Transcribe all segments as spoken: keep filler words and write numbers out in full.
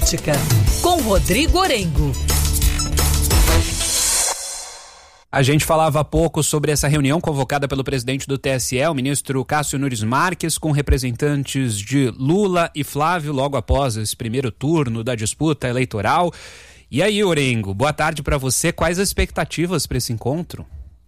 Política, com Rodrigo Orengo. A gente falava há pouco sobre essa reunião convocada pelo presidente do T S E, o ministro Cássio Nunes Marques, com representantes de Lula e Flávio, logo após esse primeiro turno da disputa eleitoral. E aí, Orengo, boa tarde para você. Quais as expectativas para esse encontro?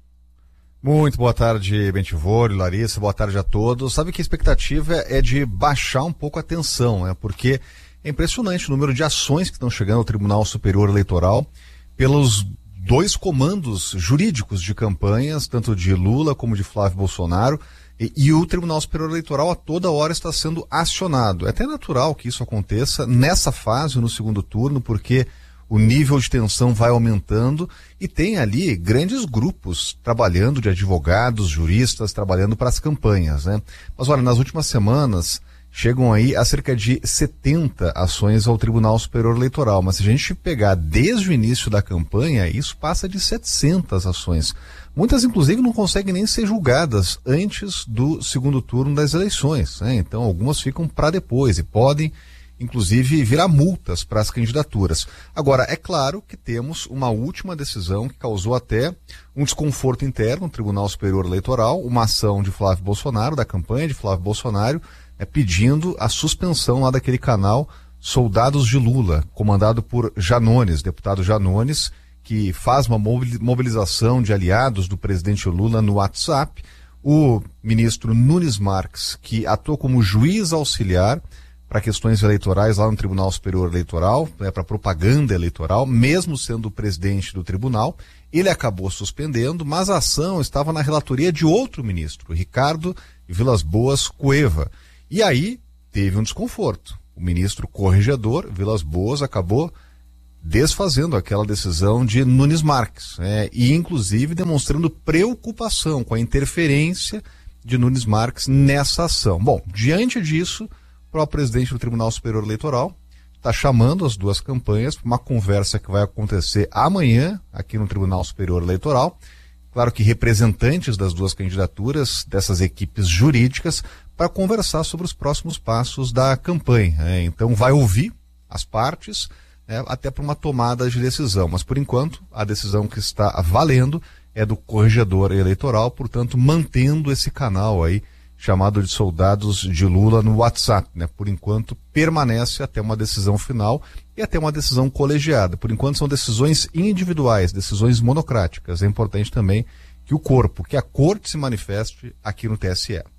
Muito boa tarde, Bentivore, Larissa, boa tarde a todos. Sabe que a expectativa é de baixar um pouco a tensão, né? Porque é impressionante o número de ações que estão chegando ao Tribunal Superior Eleitoral pelos dois comandos jurídicos de campanhas, tanto de Lula como de Flávio Bolsonaro, e, e o Tribunal Superior Eleitoral a toda hora está sendo acionado. É até natural que isso aconteça nessa fase, no segundo turno, porque o nível de tensão vai aumentando e tem ali grandes grupos trabalhando, de advogados, juristas, trabalhando para as campanhas, né? Mas olha, nas últimas semanas chegam aí a cerca de setenta ações ao Tribunal Superior Eleitoral, mas se a gente pegar desde o início da campanha, isso passa de setecentas ações. Muitas, inclusive, não conseguem nem ser julgadas antes do segundo turno das eleições, né? Então, algumas ficam para depois e podem, inclusive, virar multas para as candidaturas. Agora, é claro que temos uma última decisão que causou até um desconforto interno no Tribunal Superior Eleitoral, uma ação de Flávio Bolsonaro, da campanha de Flávio Bolsonaro, é, pedindo a suspensão lá daquele canal Soldados de Lula, comandado por Janones, deputado Janones, que faz uma mobilização de aliados do presidente Lula no WhatsApp. O ministro Nunes Marques, que atuou como juiz auxiliar para questões eleitorais lá no Tribunal Superior Eleitoral, né, para propaganda eleitoral, mesmo sendo o presidente do tribunal, ele acabou suspendendo, mas a ação estava na relatoria de outro ministro, Ricardo Vilas Boas Cueva. E aí teve um desconforto. O ministro corregedor, Vilas Boas, acabou desfazendo aquela decisão de Nunes Marques, né, e inclusive demonstrando preocupação com a interferência de Nunes Marques nessa ação. Bom, diante disso, o próprio presidente do Tribunal Superior Eleitoral está chamando as duas campanhas para uma conversa que vai acontecer amanhã aqui no Tribunal Superior Eleitoral. Claro que representantes das duas candidaturas, dessas equipes jurídicas, para conversar sobre os próximos passos da campanha, né? Então vai ouvir as partes, né, até para uma tomada de decisão. Mas por enquanto a decisão que está valendo é do corregedor eleitoral, portanto mantendo esse canal aí chamado de Soldados de Lula no WhatsApp, né? Por enquanto permanece até uma decisão final e até uma decisão colegiada. Por enquanto são decisões individuais, decisões monocráticas. É importante também que o corpo, que a corte se manifeste aqui no T S E.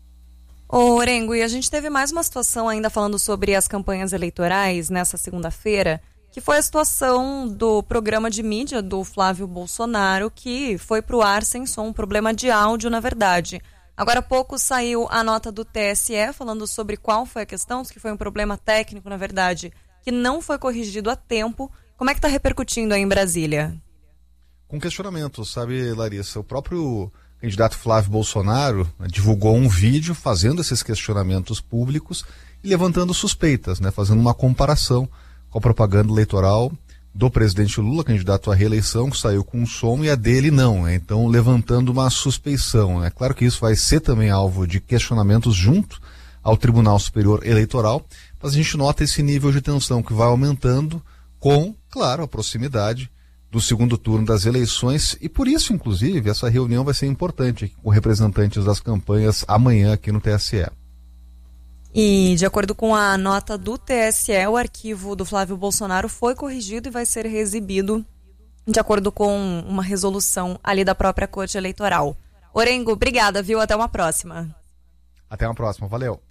Ô, Orengo, e a gente teve mais uma situação ainda falando sobre as campanhas eleitorais nessa segunda-feira, que foi a situação do programa de mídia do Flávio Bolsonaro, que foi pro ar sem som, um problema de áudio, na verdade. Agora há pouco saiu a nota do T S E falando sobre qual foi a questão, que foi um problema técnico, na verdade, que não foi corrigido a tempo. Como é que está repercutindo aí em Brasília? Com questionamento, sabe, Larissa? O próprio candidato Flávio Bolsonaro, né, divulgou um vídeo fazendo esses questionamentos públicos e levantando suspeitas, né, fazendo uma comparação com a propaganda eleitoral do presidente Lula, candidato à reeleição, que saiu com um som, e a dele não, né? Então levantando uma suspeição. É, né? Claro que isso vai ser também alvo de questionamentos junto ao Tribunal Superior Eleitoral, mas a gente nota esse nível de tensão que vai aumentando com, claro, a proximidade do segundo turno das eleições, e por isso, inclusive, essa reunião vai ser importante aqui com representantes das campanhas amanhã aqui no T S E. E, de acordo com a nota do T S E, o arquivo do Flávio Bolsonaro foi corrigido e vai ser reexibido de acordo com uma resolução ali da própria Corte Eleitoral. Orengo, obrigada, viu? Até uma próxima. Até uma próxima, valeu.